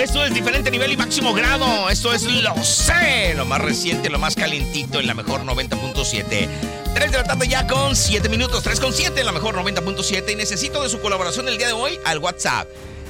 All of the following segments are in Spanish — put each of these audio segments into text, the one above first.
Esto es Diferente Nivel y Máximo Grado. Esto es Lo Sé, lo más reciente, lo más calientito en la mejor 90.7. 3 de la tarde ya con 7 minutos, 3:07 en la mejor 90.7. Y necesito de su colaboración el día de hoy al WhatsApp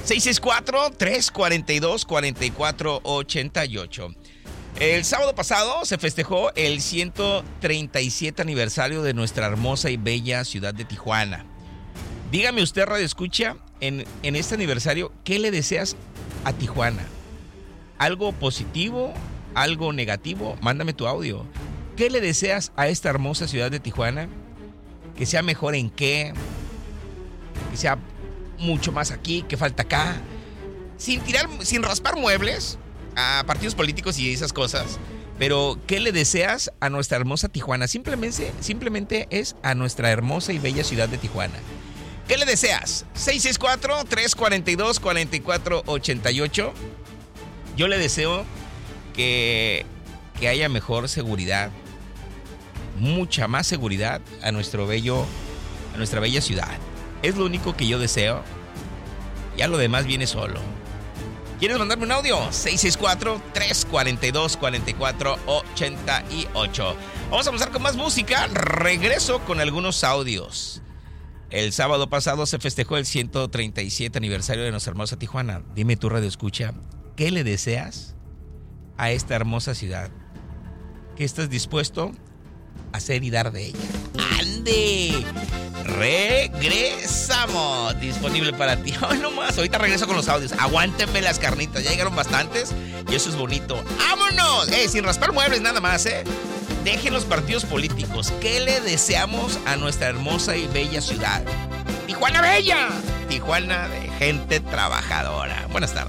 664-342-4488. El sábado pasado se festejó el 137 aniversario de nuestra hermosa y bella ciudad de Tijuana. Dígame usted, Radio Escucha, en este aniversario, ¿qué le deseas a Tijuana? ¿Algo positivo? ¿Algo negativo? Mándame tu audio. ¿Qué le deseas a esta hermosa ciudad de Tijuana? ¿Que sea mejor en qué? ¿Que sea mucho más aquí? ¿Que falta acá? Sin raspar muebles a partidos políticos y esas cosas. Pero, ¿qué le deseas a nuestra hermosa Tijuana? Simplemente es a nuestra hermosa y bella ciudad de Tijuana. ¿Qué le deseas? 664-342-4488. Yo le deseo que haya mejor seguridad, mucha más seguridad a nuestra bella ciudad. Es lo único que yo deseo. Ya lo demás viene solo. ¿Quieres mandarme un audio? 664-342-4488. Vamos a empezar con más música. Regreso con algunos audios. El sábado pasado se festejó el 137 aniversario de nuestra hermosa Tijuana. Dime tú, Radio Escucha, ¿qué le deseas a esta hermosa ciudad? ¿Qué estás dispuesto a hacer y dar de ella? ¡Ande! Regresamos. Disponible para ti. Ay, no más. Ahorita regreso con los audios. Aguántenme las carnitas. Ya llegaron bastantes y eso es bonito. ¡Vámonos! Sin raspar muebles nada más, Dejen los partidos políticos. ¿Qué le deseamos a nuestra hermosa y bella ciudad? ¡Tijuana bella! Tijuana de gente trabajadora. Buenas tardes.